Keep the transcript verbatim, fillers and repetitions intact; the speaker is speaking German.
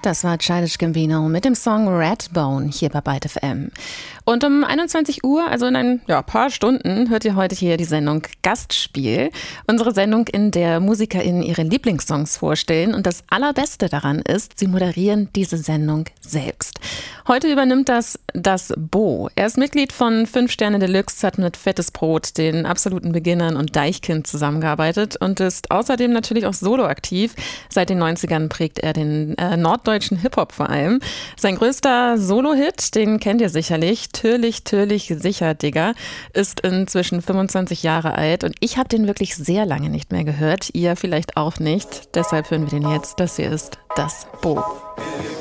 Das war Childish Gambino mit dem Song Redbone hier bei Byte F M. Und um einundzwanzig Uhr, also in ein ja, paar Stunden, hört ihr heute hier die Sendung Gastspiel. Unsere Sendung, in der MusikerInnen ihre Lieblingssongs vorstellen. Und das Allerbeste daran ist, sie moderieren diese Sendung selbst. Heute übernimmt das das Bo. Er ist Mitglied von fünf Sterne Deluxe, hat mit Fettes Brot, den absoluten Beginnern und Deichkind zusammengearbeitet und ist außerdem natürlich auch solo aktiv. Seit den neunzigern prägt er den äh, norddeutschen Hip-Hop vor allem. Sein größter Solo-Hit, den kennt ihr sicherlich, Türlich, Türlich, sicher, Digga, ist inzwischen fünfundzwanzig Jahre alt und ich habe den wirklich sehr lange nicht mehr gehört. Ihr vielleicht auch nicht. Deshalb hören wir den jetzt. Das hier ist das Bo.